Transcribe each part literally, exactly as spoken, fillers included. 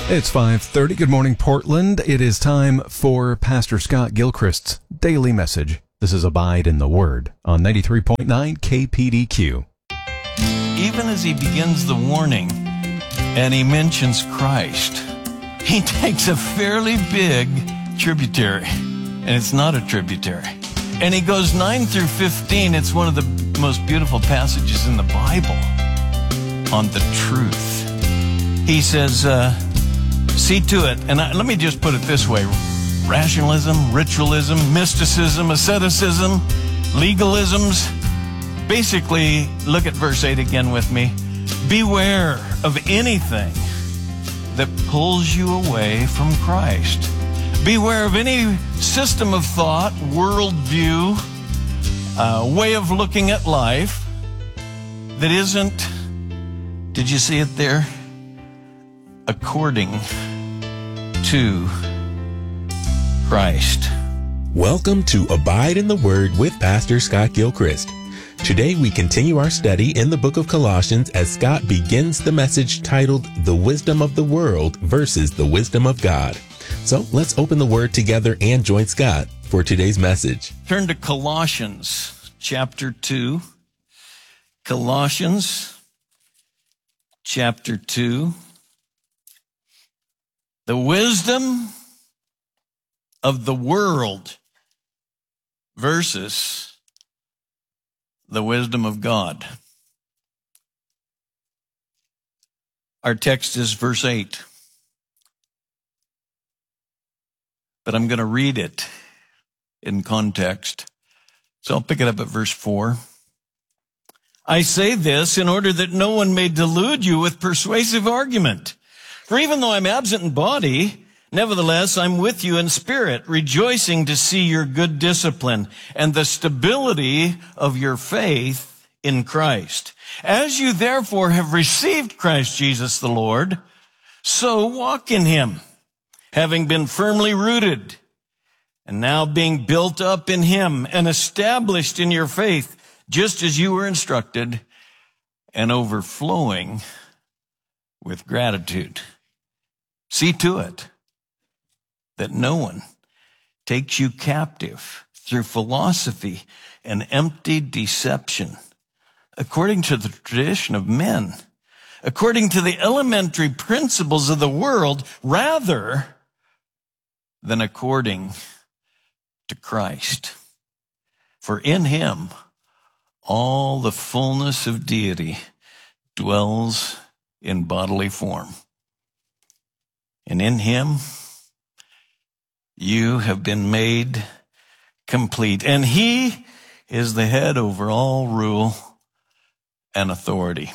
It's five thirty. Good morning, Portland. It is time for Pastor Scott Gilchrist's daily message. This is Abide in the Word on ninety-three point nine K P D Q. Even as he begins the warning and he mentions Christ, he takes a fairly big tributary, and it's not a tributary. And he goes nine through fifteen. It's one of the most beautiful passages in the Bible on the truth. He says, uh, see to it, and I, let me just put it this way, rationalism, ritualism, mysticism, asceticism, legalisms. Basically, look at verse eight again with me. Beware of anything that pulls you away from Christ. Beware of any system of thought, worldview, uh, way of looking at life that isn't, did you see it there? According to Christ. Welcome to Abide in the Word with Pastor Scott Gilchrist. Today we continue our study in the book of Colossians as Scott begins the message titled The Wisdom of the World versus the Wisdom of God. So let's open the Word together and join Scott for today's message. Turn to Colossians chapter two. Colossians chapter two. The wisdom of the world versus the wisdom of God. Our text is verse eight. But I'm going to read it in context. So I'll pick it up at verse four. I say this in order that no one may delude you with persuasive argument. For even though I'm absent in body, nevertheless I'm with you in spirit, rejoicing to see your good discipline and the stability of your faith in Christ. As you therefore have received Christ Jesus the Lord, so walk in him, having been firmly rooted, and now being built up in him and established in your faith, just as you were instructed, and overflowing with gratitude. See to it that no one takes you captive through philosophy and empty deception, according to the tradition of men, according to the elementary principles of the world, rather than according to Christ. For in him all the fullness of deity dwells in bodily form. And in him you have been made complete. And he is the head over all rule and authority.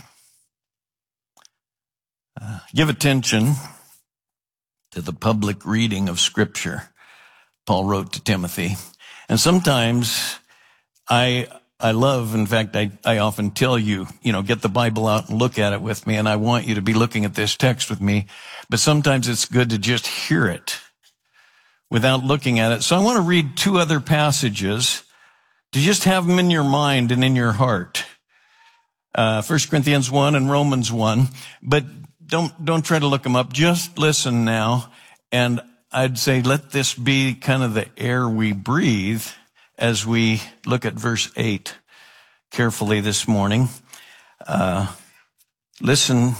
Uh, give attention to the public reading of Scripture, Paul wrote to Timothy. And sometimes I I love, in fact, I, I often tell you, you know, get the Bible out and look at it with me, and I want you to be looking at this text with me. But sometimes it's good to just hear it without looking at it. So I want to read two other passages to just have them in your mind and in your heart. Uh, First Corinthians one and Romans one. But don't, don't try to look them up. Just listen now. And I'd say let this be kind of the air we breathe as we look at verse eight carefully this morning. Uh, listen.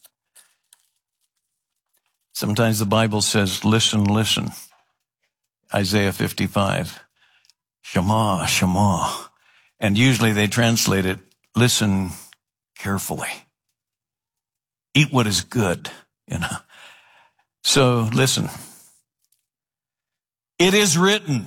Sometimes the Bible says, listen, listen. Isaiah fifty-five. Shema, Shema. And usually they translate it, listen carefully. Eat what is good, you know. So listen. It is written,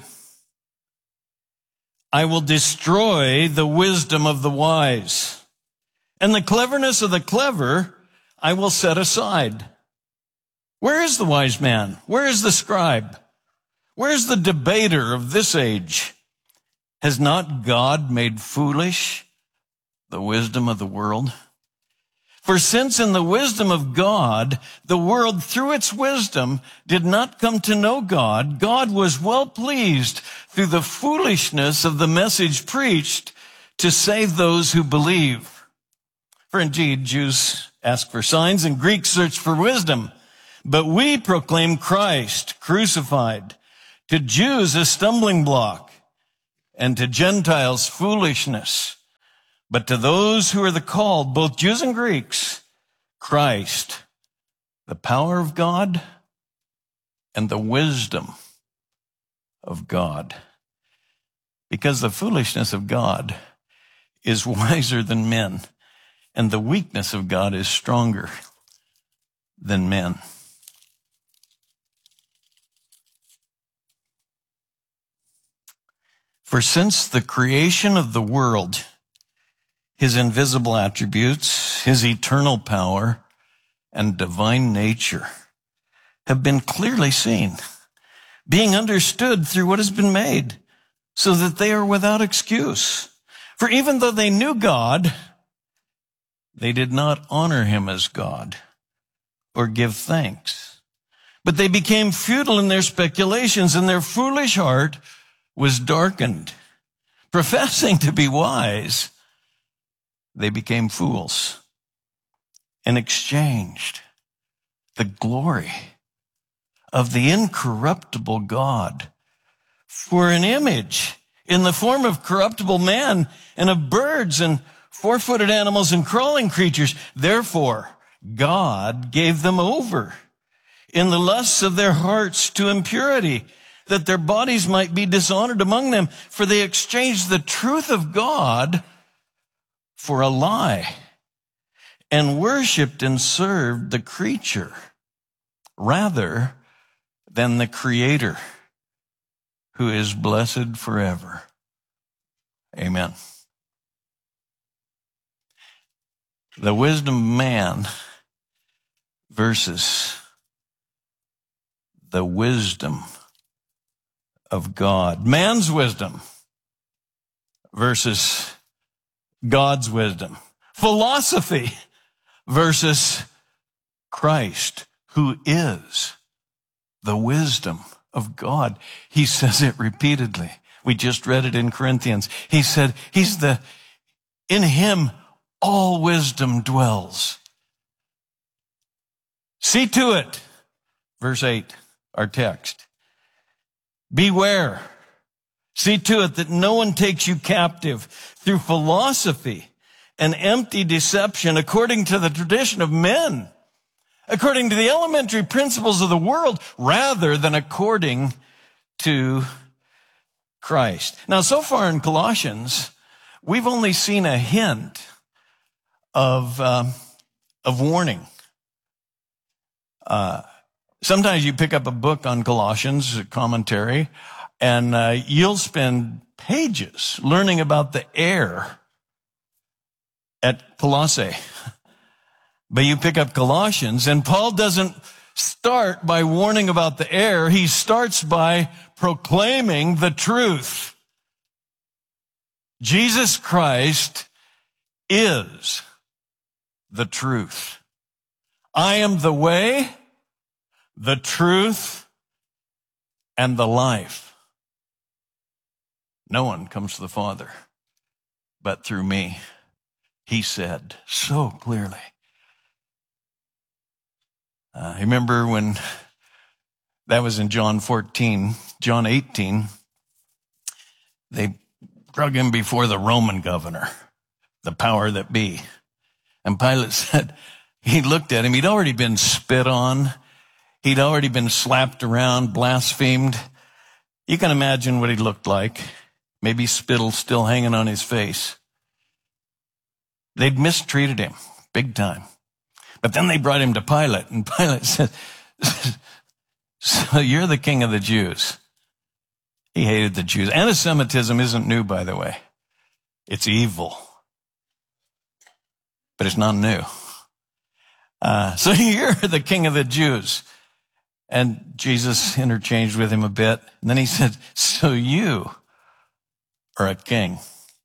I will destroy the wisdom of the wise, and the cleverness of the clever I will set aside. Where is the wise man? Where is the scribe? Where is the debater of this age? Has not God made foolish the wisdom of the world? For since in the wisdom of God, the world through its wisdom did not come to know God, God was well pleased through the foolishness of the message preached to save those who believe. For indeed, Jews ask for signs and Greeks search for wisdom, But we proclaim Christ crucified, to Jews a stumbling block, and to Gentiles foolishness. But to those who are the called, both Jews and Greeks, Christ, the power of God and the wisdom of God. Because the foolishness of God is wiser than men, and the weakness of God is stronger than men. For since the creation of the world, his invisible attributes, his eternal power, and divine nature have been clearly seen, being understood through what has been made, so that they are without excuse. For even though they knew God, they did not honor him as God or give thanks. But they became futile in their speculations, and their foolish heart was darkened. Professing to be wise, they became fools and exchanged the glory of the incorruptible God for an image in the form of corruptible man and of birds and four-footed animals and crawling creatures. Therefore, God gave them over in the lusts of their hearts to impurity, that their bodies might be dishonored among them. For they exchanged the truth of God for a lie, and worshiped and served the creature rather than the Creator, who is blessed forever. Amen. The wisdom of man versus the wisdom of God. Man's wisdom versus God's wisdom. Philosophy versus Christ, who is the wisdom of God. He says it repeatedly. We just read it in Corinthians. He said, he's the, in him all wisdom dwells. See to it, verse eight, our text. Beware. See to it that no one takes you captive through philosophy and empty deception, according to the tradition of men, according to the elementary principles of the world, rather than according to Christ. Now, so far in Colossians, we've only seen a hint of, um, of warning. Uh, sometimes you pick up a book on Colossians, a commentary, and uh, you'll spend pages learning about the air at Colossae. But you pick up Colossians, and Paul doesn't start by warning about the air. He starts by proclaiming the truth. Jesus Christ is the truth. I am the way, the truth, and the life. No one comes to the Father but through me, he said so clearly. Uh, I remember when that was in John fourteen, John eighteen, they drug him before the Roman governor, the power that be. And Pilate said, he looked at him, he'd already been spit on, he'd already been slapped around, blasphemed. You can imagine what he looked like. Maybe spittle still hanging on his face. They'd mistreated him big time. But then they brought him to Pilate, and Pilate said, so you're the king of the Jews. He hated the Jews. Anti-Semitism isn't new, by the way. It's evil. But it's not new. Uh, so you're the king of the Jews. And Jesus interchanged with him a bit. And then he said, so you are a king.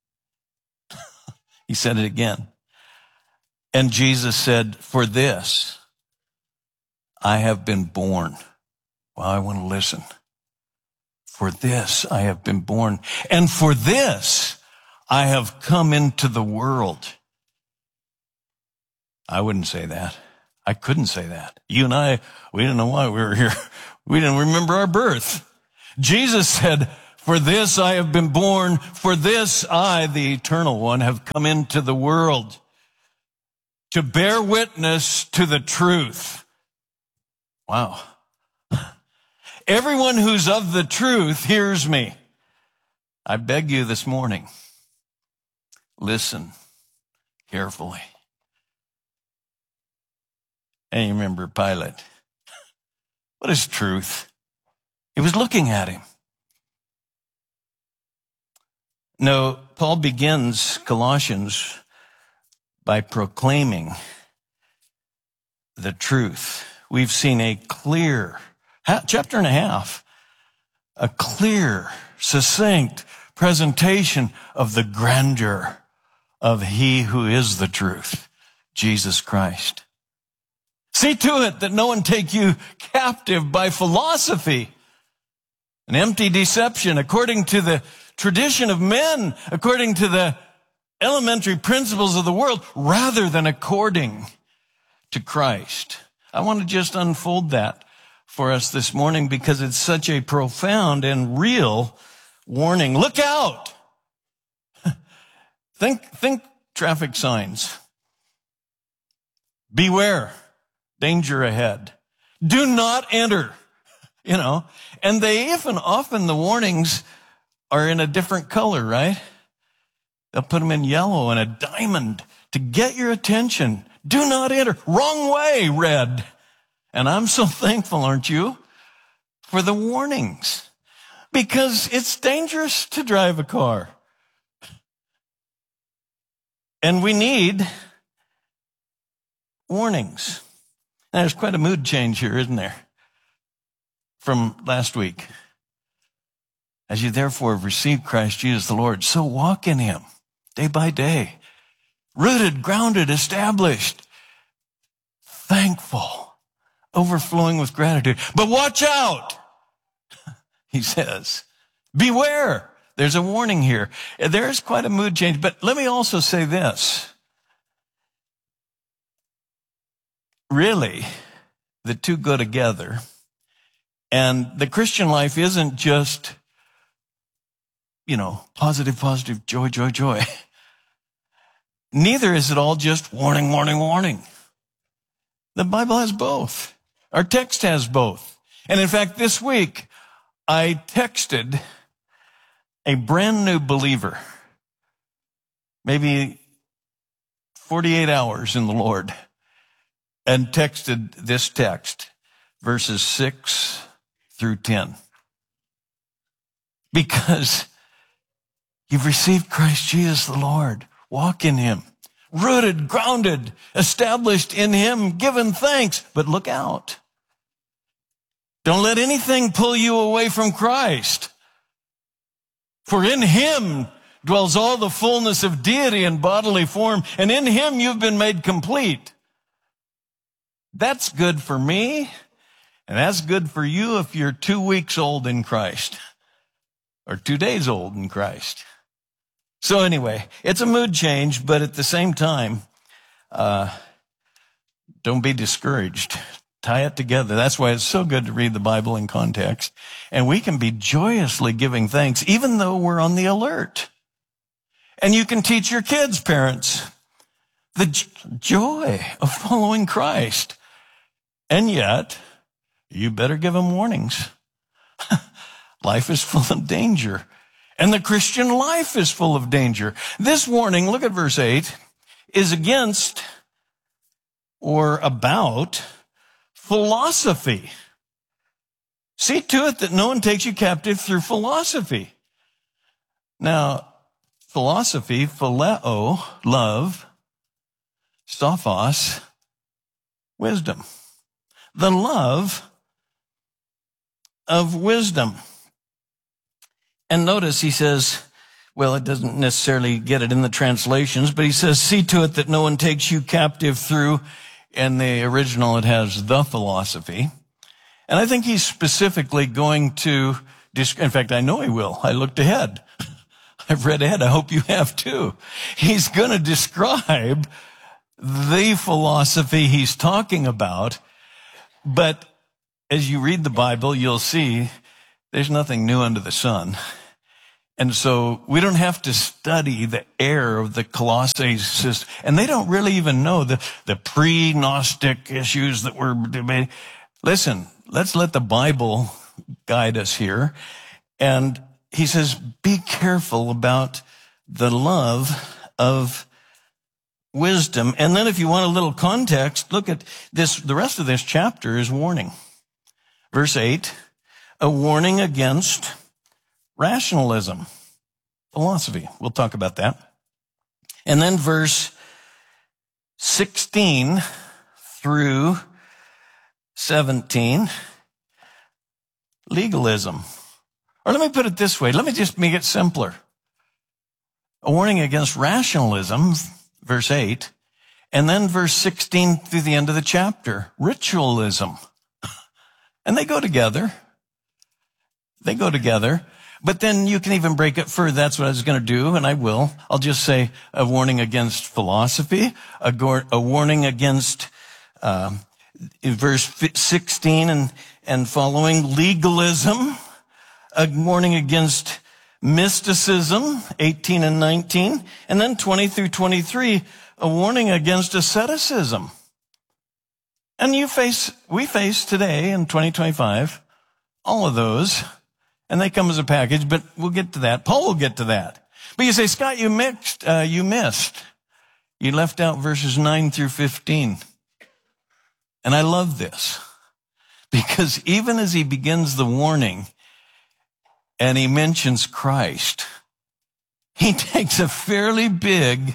He said it again. And Jesus said, for this, I have been born. Well, I want to listen. For this, I have been born. And for this, I have come into the world. I wouldn't say that. I couldn't say that. You and I, we didn't know why we were here. We didn't remember our birth. Jesus said, for this I have been born, for this I, the eternal one, have come into the world to bear witness to the truth. Wow. Everyone who's of the truth hears me. I beg you this morning, listen carefully. And you remember Pilate. What is truth? He was looking at him. No, Paul begins Colossians by proclaiming the truth. We've seen a clear, chapter and a half, a clear, succinct presentation of the grandeur of he who is the truth, Jesus Christ. See to it that no one take you captive by philosophy, an empty deception according to the tradition of men, according to the elementary principles of the world, rather than according to Christ. I want to just unfold that for us this morning because it's such a profound and real warning. Look out! think, think traffic signs. Beware. Danger ahead. Do not enter. You know, and they even often the warnings are in a different color, right? They'll put them in yellow and a diamond to get your attention. Do not enter. Wrong way, red. And I'm so thankful, aren't you, for the warnings, because it's dangerous to drive a car. And we need warnings. Now, there's quite a mood change here, isn't there, from last week? As you therefore have received Christ Jesus the Lord, so walk in him day by day, rooted, grounded, established, thankful, overflowing with gratitude. But watch out, he says. Beware. There's a warning here. There's quite a mood change. But let me also say this. Really, the two go together. And the Christian life isn't just, you know, positive, positive, joy, joy, joy. Neither is it all just warning, warning, warning. The Bible has both. Our text has both. And in fact, this week, I texted a brand new believer, maybe forty-eight hours in the Lord, and texted this text, verses six through ten. Because you've received Christ Jesus the Lord. Walk in him. Rooted, grounded, established in him, given thanks. But look out. Don't let anything pull you away from Christ. For in him dwells all the fullness of deity in bodily form, and in him you've been made complete. That's good for me, and that's good for you if you're two weeks old in Christ, or two days old in Christ. So anyway, it's a mood change, but at the same time, uh, don't be discouraged. Tie it together. That's why it's so good to read the Bible in context. And we can be joyously giving thanks, even though we're on the alert. And you can teach your kids, parents, the j- joy of following Christ. And yet, you better give them warnings. Life is full of danger. And the Christian life is full of danger. This warning, look at verse eight, is against or about philosophy. See to it that no one takes you captive through philosophy. Now, philosophy, phileo, love, sophos, wisdom. The love of wisdom. And notice he says, well, it doesn't necessarily get it in the translations, but he says, see to it that no one takes you captive through. In the original, it has the philosophy. And I think he's specifically going to, in fact, I know he will. I looked ahead. I've read ahead. I hope you have too. He's going to describe the philosophy he's talking about. But as you read the Bible, you'll see there's nothing new under the sun. And so we don't have to study the error of the Colossae system. And they don't really even know the, the pre-Gnostic issues that we're debating. Listen, let's let the Bible guide us here. And he says, be careful about the love of wisdom. And then if you want a little context, look at this. The rest of this chapter is warning. Verse eight, a warning against rationalism, philosophy. We'll talk about that. And then verse sixteen through seventeen, legalism. Or let me put it this way. Let me just make it simpler. A warning against rationalism, verse eight, and then verse sixteen through the end of the chapter, ritualism. And they go together. They go together. But then you can even break it further. That's what I was going to do, and I will. I'll just say a warning against philosophy, a, go- a warning against, uh, in verse sixteen and, and following, legalism, a warning against mysticism, eighteen and nineteen, and then twenty through twenty-three, a warning against asceticism. And you face, we face today in twenty twenty-five, all of those, and they come as a package, but we'll get to that. Paul will get to that. But you say, Scott, you mixed, uh, you missed. You left out verses nine through fifteen. And I love this because even as he begins the warning and he mentions Christ, he takes a fairly big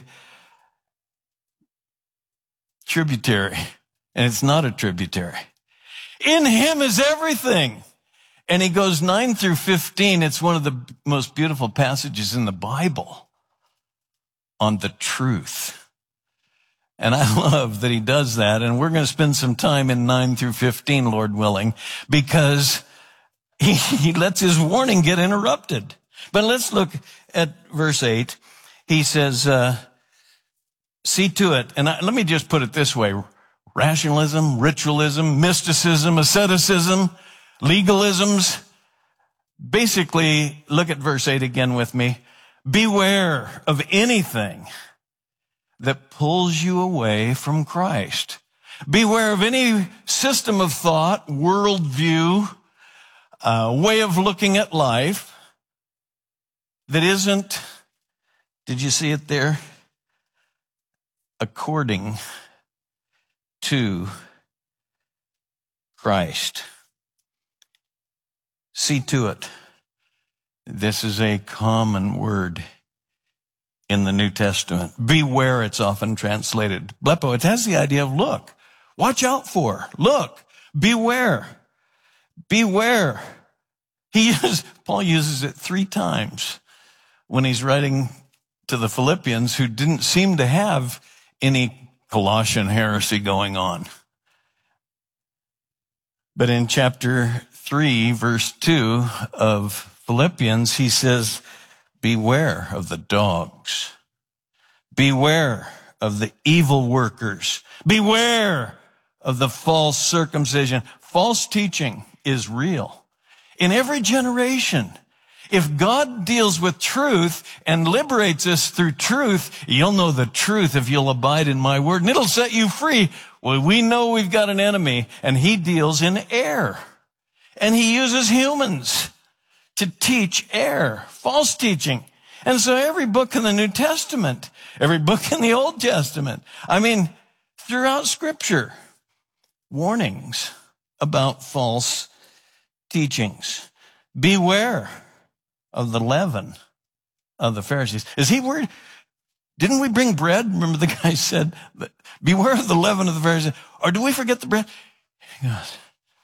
tributary, and it's not a tributary. In him is everything. And he goes nine through fifteen. It's one of the most beautiful passages in the Bible on the truth. And I love that he does that. And we're going to spend some time in nine through fifteen, Lord willing, because he, he lets his warning get interrupted. But let's look at verse eight. He says, uh, see to it. And I, let me just put it this way. Rationalism, ritualism, mysticism, asceticism, legalisms. Basically, look at verse eight again with me. Beware of anything that pulls you away from Christ. Beware of any system of thought, worldview, uh, way of looking at life that isn't, did you see it there? According to Christ. See to it. This is a common word in the New Testament. Beware, it's often translated. Blepo, it has the idea of look. Watch out for. Look. Beware. Beware. He uses, Paul uses it three times when he's writing to the Philippians who didn't seem to have any Colossian heresy going on. But in chapter three, verse two of Philippians, he says, beware of the dogs. Beware of the evil workers. Beware of the false circumcision. False teaching is real. In every generation, if God deals with truth and liberates us through truth, you'll know the truth if you'll abide in my word, and it'll set you free. Well, we know we've got an enemy, and he deals in error. And he uses humans to teach error, false teaching. And so every book in the New Testament, every book in the Old Testament, I mean, throughout Scripture, warnings about false teachings. Beware of the leaven of the Pharisees. Is he worried? Didn't we bring bread? Remember the guy said, beware of the leaven of the Pharisees. Or do we forget the bread? He goes,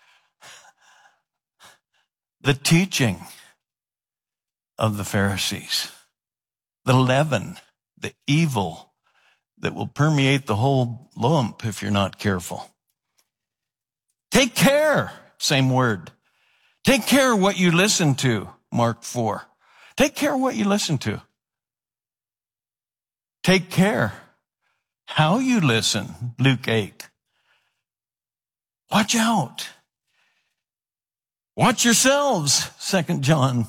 the teaching of the Pharisees, the leaven, the evil that will permeate the whole lump if you're not careful. Take care, same word. Take care what you listen to, Mark four. Take care what you listen to. Take care how you listen, Luke eight. Watch out. Watch yourselves, Second John.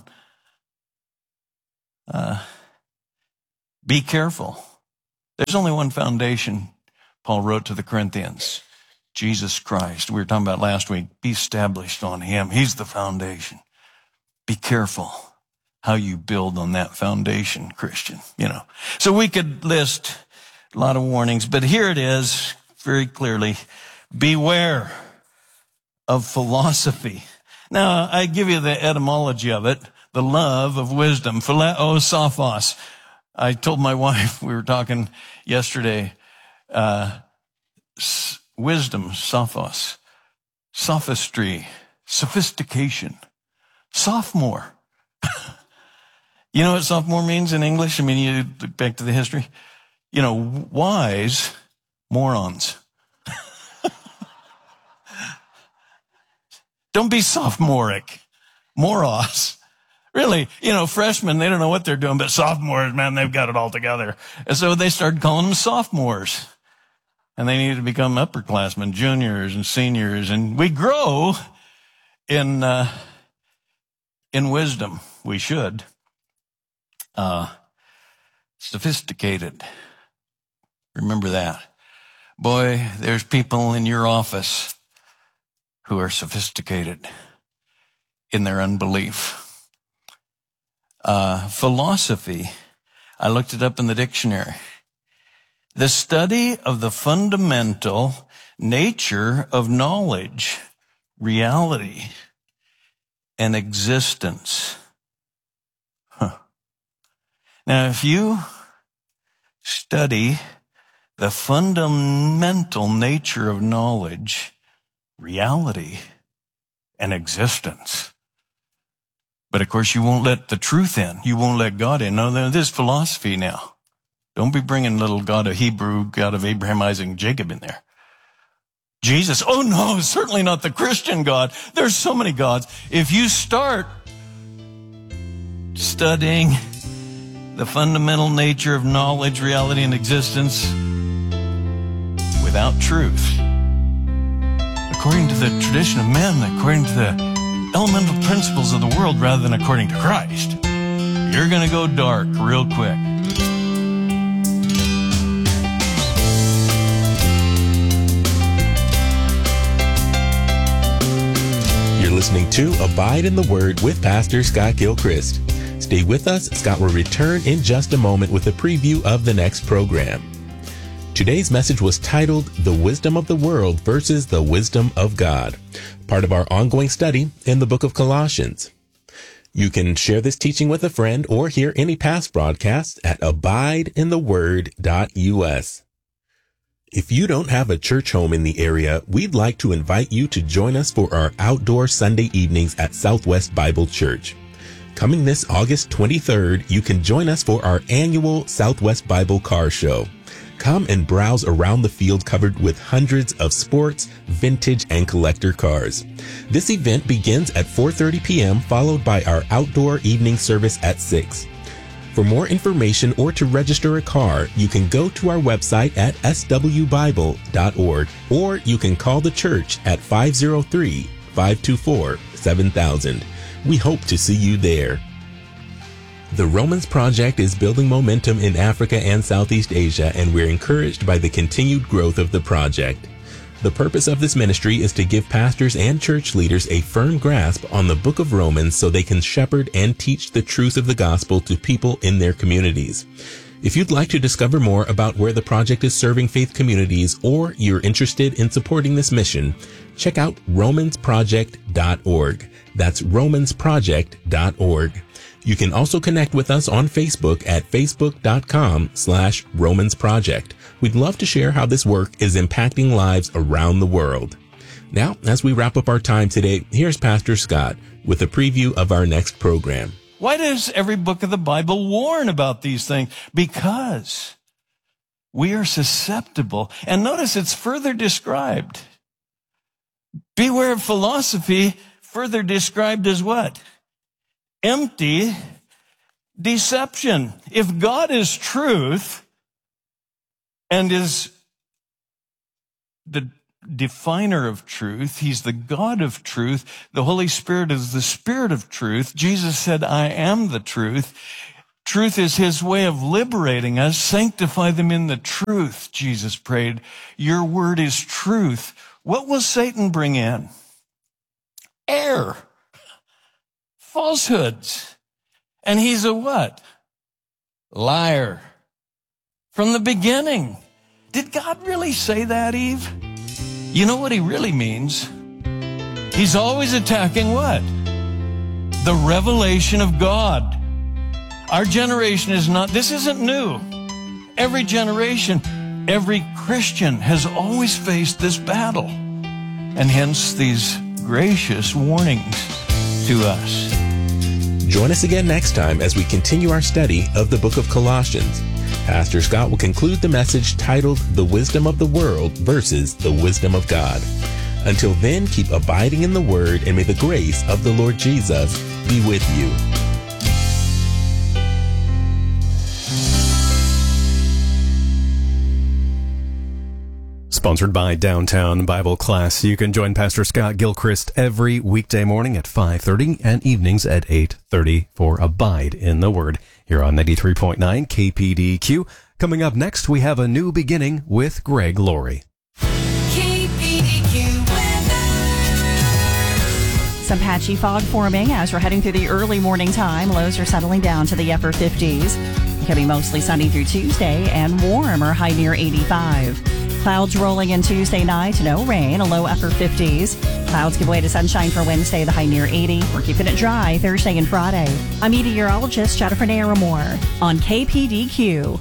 Uh, be careful. There's only one foundation, Paul wrote to the Corinthians. Jesus Christ. We were talking about last week. Be established on him. He's the foundation. Be careful how you build on that foundation, Christian. You know. So we could list a lot of warnings, but here it is very clearly. Beware of philosophy. Now, I give you the etymology of it, the love of wisdom, phileo sophos. I told my wife, we were talking yesterday, uh, wisdom, sophos, sophistry, sophistication, sophomore. You know what sophomore means in English? I mean, you look back to the history. You know, wise morons. Don't be sophomoric. Moros. Really, you know, freshmen, they don't know what they're doing, but sophomores, man, they've got it all together. And so they started calling them sophomores. And they needed to become upperclassmen, juniors and seniors. And we grow in, uh, in wisdom. We should. Uh, sophisticated. Remember that. Boy, there's people in your office who are sophisticated in their unbelief. Uh, philosophy, I looked it up in the dictionary. The study of the fundamental nature of knowledge, reality, and existence. Huh. Now, if you study the fundamental nature of knowledge, reality, and existence, but of course you won't let the truth in. You won't let God in. No, this is philosophy now. Don't be bringing little God of Hebrew, God of Abraham, Isaac, and Jacob in there. Jesus, oh no, certainly not the Christian God. There's so many gods. If you start studying the fundamental nature of knowledge, reality, and existence without truth, according to the tradition of men, according to the elemental principles of the world rather than according to Christ, you're going to go dark real quick. You're listening to Abide in the Word with Pastor Scott Gilchrist. Stay with us. Scott will return in just a moment with a preview of the next program. Today's message was titled The Wisdom of the World versus the Wisdom of God, part of our ongoing study in the book of Colossians. You can share this teaching with a friend or hear any past broadcasts at abide in the word dot U S. If you don't have a church home in the area, we'd like to invite you to join us for our outdoor Sunday evenings at Southwest Bible Church. Coming this August twenty-third, you can join us for our annual Southwest Bible Car Show. Come and browse around the field covered with hundreds of sports, vintage, and collector cars. This event begins at four thirty p.m., followed by our outdoor evening service at six. For more information or to register a car, you can go to our website at s w bible dot org, or you can call the church at five oh three, five two four, seven thousand. We hope to see you there. The Romans Project is building momentum in Africa and Southeast Asia, and we're encouraged by the continued growth of the project. The purpose of this ministry is to give pastors and church leaders a firm grasp on the book of Romans so they can shepherd and teach the truth of the gospel to people in their communities. If you'd like to discover more about where the project is serving faith communities, or you're interested in supporting this mission, check out romans project dot org. That's romans project dot org. You can also connect with us on Facebook at facebook.com slash Romans Project. We'd love to share how this work is impacting lives around the world. Now, as we wrap up our time today, here's Pastor Scott with a preview of our next program. Why does every book of the Bible warn about these things? Because we are susceptible. And notice it's further described. Beware of philosophy, further described as what? Empty deception. If God is truth and is the definer of truth. He's the God of truth. The Holy Spirit is the Spirit of truth. Jesus said, I am the truth. Truth is his way of liberating us. Sanctify them in the truth, Jesus prayed. Your word is truth. What will Satan bring in? Error. Falsehoods. And he's a what? Liar. From the beginning. Did God really say that, Eve? You know what he really means? He's always attacking what? The revelation of God. Our generation is not, this isn't new. Every generation, every Christian has always faced this battle. And hence these gracious warnings to us. Join us again next time as we continue our study of the book of Colossians. Pastor Scott will conclude the message titled The Wisdom of the World versus the Wisdom of God. Until then, keep abiding in the Word, and may the grace of the Lord Jesus be with you. Sponsored by Downtown Bible Class. You can join Pastor Scott Gilchrist every weekday morning at five thirty and evenings at eight thirty for Abide in the Word here on ninety-three point nine K P D Q. Coming up next, we have a new beginning with Greg Laurie. K P D Q weather. Some patchy fog forming as we're heading through the early morning time. Lows are settling down to the upper fifties. It can be mostly sunny through Tuesday and warmer, high near eighty-five. Clouds rolling in Tuesday night, no rain, a low upper fifties. Clouds give way to sunshine for Wednesday, the high near eighty. We're keeping it dry Thursday and Friday. I'm meteorologist Jennifer Naramore on K P D Q.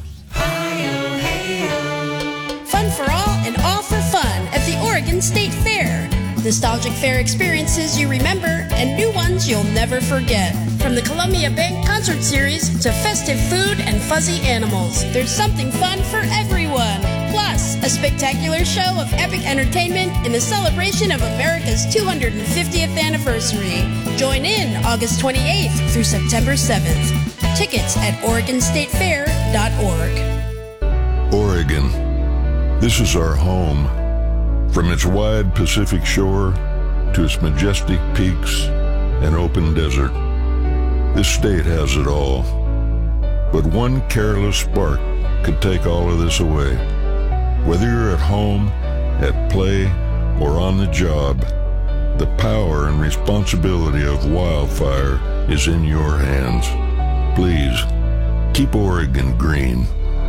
Fun for all and all for fun at the Oregon State Fair. Nostalgic fair experiences you remember and new ones you'll never forget. From the Columbia Bank Concert Series to festive food and fuzzy animals, there's something fun for everyone. Plus, a spectacular show of epic entertainment in the celebration of America's two hundred fiftieth anniversary. Join in August twenty-eighth through September seventh. Tickets at oregon state fair dot org. Oregon. This is our home. From its wide Pacific shore to its majestic peaks and open desert, this state has it all. But one careless spark could take all of this away. Whether you're at home, at play, or on the job, the power and responsibility of wildfire is in your hands. Please, keep Oregon green.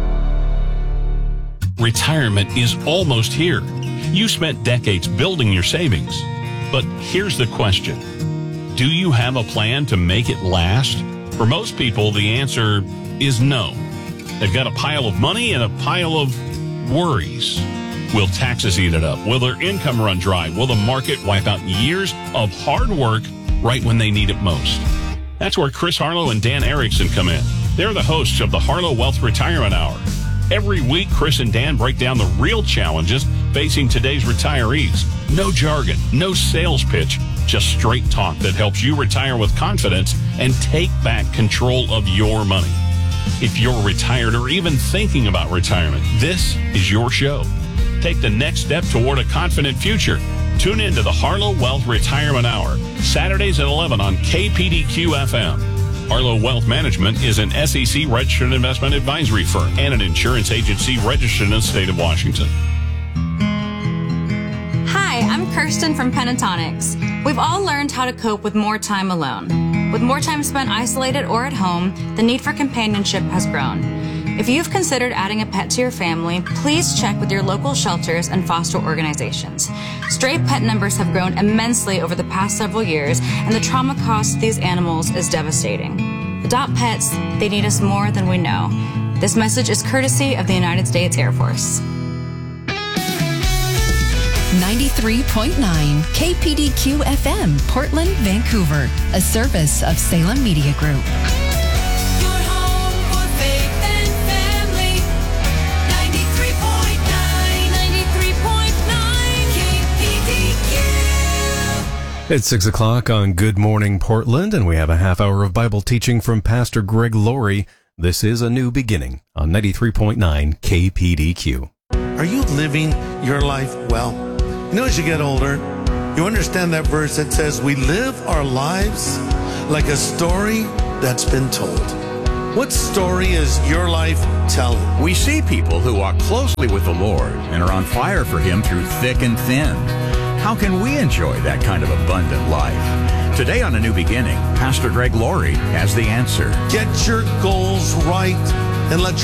Retirement is almost here. You spent decades building your savings. But here's the question. Do you have a plan to make it last? For most people, the answer is no. They've got a pile of money and a pile of worries. Will taxes eat it up? Will their income run dry? Will the market wipe out years of hard work right when they need it most? That's where Chris Harlow and Dan Erickson come in. They're the hosts of the Harlow Wealth Retirement Hour. Every week, Chris and Dan break down the real challenges facing today's retirees. No jargon, no sales pitch, just straight talk that helps you retire with confidence and take back control of your money. If you're retired or even thinking about retirement, this is your show. Take the next step toward a confident future. Tune in to the Harlow Wealth Retirement Hour, Saturdays at eleven on K P D Q F M. Harlow Wealth Management is an S E C registered investment advisory firm and an insurance agency registered in the state of Washington. Hi, I'm Kirsten from Pentatonics. We've all learned how to cope with more time alone. With more time spent isolated or at home, the need for companionship has grown. If you've considered adding a pet to your family, please check with your local shelters and foster organizations. Stray pet numbers have grown immensely over the past several years, and the trauma caused to these animals is devastating. Adopt pets, they need us more than we know. This message is courtesy of the United States Air Force. ninety-three point nine K P D Q F M, Portland, Vancouver, a service of Salem Media Group. It's six o'clock on Good Morning Portland, and we have a half hour of Bible teaching from Pastor Greg Laurie. This is A New Beginning on ninety-three point nine K P D Q. Are you living your life well? You know, as you get older, you understand that verse that says, we live our lives like a story that's been told. What story is your life telling? We see people who walk closely with the Lord and are on fire for Him through thick and thin. How can we enjoy that kind of abundant life? Today on A New Beginning, Pastor Greg Laurie has the answer. Get your goals right and let your